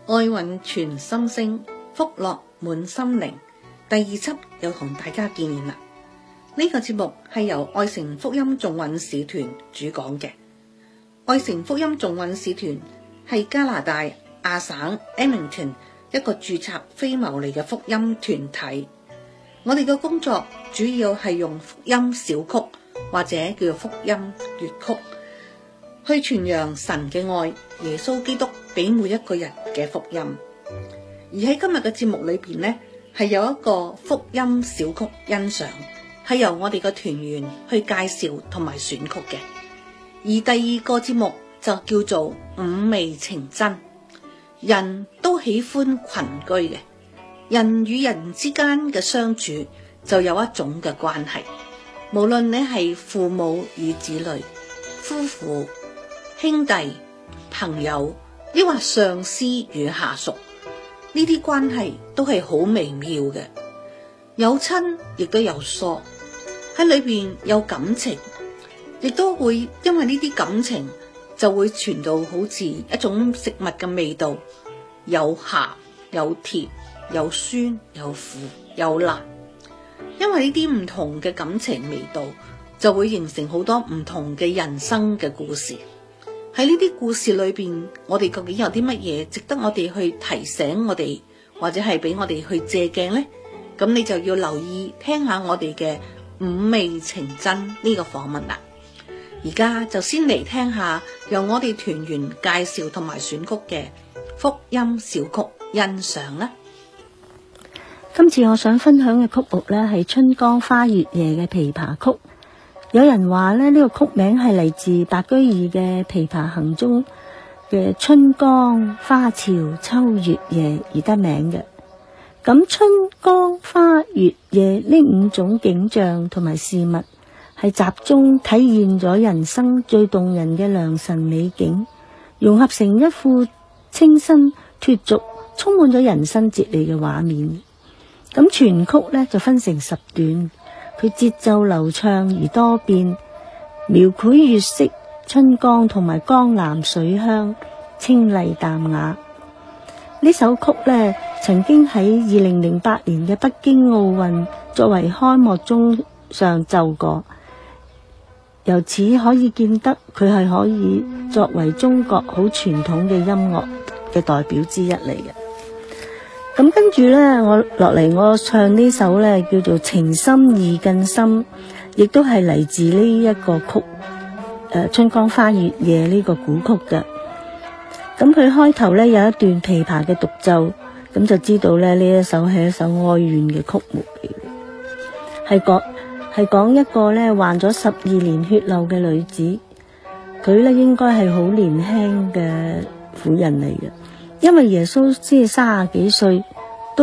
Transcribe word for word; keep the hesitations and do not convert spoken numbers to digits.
愛運全心聲，福樂滿心靈。第二輯又同大家見面啦。呢、這個節目係由愛城福音眾運使團主講嘅。愛城福音眾運使團係加拿大亞省 Edmonton 一個註冊非牟利嘅福音團體。我哋嘅工作主要係用福音小曲或者叫做福音粵曲，去傳揚神嘅愛，耶穌基督俾每一個人嘅福音。而喺今日嘅節目裏邊呢，係有一個福音小曲欣賞，係由我哋嘅團員去介紹同埋選曲嘅。而第二個節目就叫做五味情真。人都喜歡群居嘅，人與人之間嘅相處就有一種嘅關係，無論你係父母與子女、夫婦、兄弟、朋友，抑或上司與下屬，呢啲關係都係好微妙嘅，有親亦都有疏，喺裏邊有感情，亦都會因為呢啲感情就會傳到好似一種食物嘅味道，有鹹有甜有酸有苦有辣，因為呢啲唔同嘅感情味道就會形成好多唔同嘅人生嘅故事。喺呢啲故事裏邊，我哋究竟有啲乜嘢值得我哋去提醒我哋，或者係俾我哋去借鏡呢？咁你就要留意聽下我哋嘅五味情真呢個訪問啦。而家就先嚟聽下由我哋團員介紹同埋選曲嘅福音小曲欣賞啦。 今次我想分享嘅曲目呢係春江花月夜嘅琵琶曲。有人話咧，呢個曲名係嚟自白居易嘅《琵琶行》中嘅春江花潮秋月夜而得名嘅。咁春江花月夜呢五種景象同埋事物係集中體現咗人生最動人嘅良辰美景，融合成一副清新脫俗、充滿咗人生哲理嘅畫面。咁全曲呢就分成十段，佢節奏流暢而多變，描繪月色、春江同埋江南水鄉，清麗淡雅。呢首曲呢曾經喺二零零八年嘅北京奧運作為開幕鐘上奏過，由此可以見得佢係可以作為中國好傳統嘅音樂嘅代表之一嚟嘅。咁跟住呢，我落嚟我唱呢首呢叫做情深意更深，亦都係嚟自呢一個曲，誒、呃、春江花月夜呢個古曲嘅。咁佢開頭呢有一段琵琶嘅獨奏，咁就知道咧呢一首係一首哀怨嘅曲目嚟嘅，係講係講一個呢患咗十二年血漏嘅女子，佢呢應該係好年輕嘅婦人嚟嘅。因為耶穌先係三十幾歲，